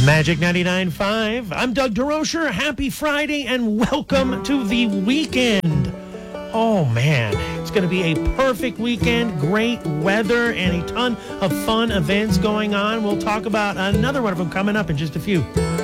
Magic 99.5. I'm Doug DeRocher. Happy Friday and welcome to the weekend. Oh, man. It's going to be a perfect weekend. Great weather and a ton of fun events going on. We'll talk about another one of them coming up in just a few.